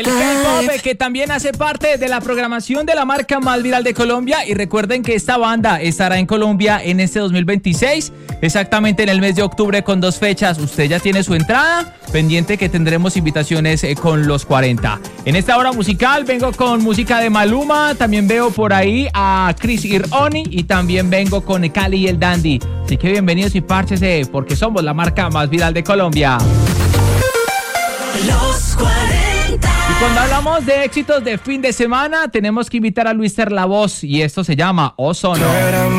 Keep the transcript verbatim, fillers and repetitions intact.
El K-pop, que también hace parte de la programación de la marca más viral de Colombia. Y recuerden que esta banda estará en Colombia en este dos mil veintiséis, exactamente en el mes de octubre, con dos fechas. Usted ya tiene su entrada, pendiente que tendremos invitaciones eh, con los cuarenta. En esta hora musical vengo con música de Maluma, también veo por ahí a Chris Ironi y también vengo con Cali y el Dandy. Así que bienvenidos y párchese, porque somos la marca más viral de Colombia. Los cuarenta. Y cuando hablamos de éxitos de fin de semana, tenemos que invitar a Luis Ter La Voz, y esto se llama Ozono.